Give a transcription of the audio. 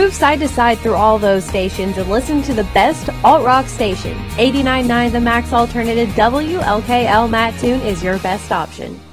Move side to side through all those stations and listen to the best alt-rock station. 89.9 The Max Alternative WLKL Mattoon is your best option.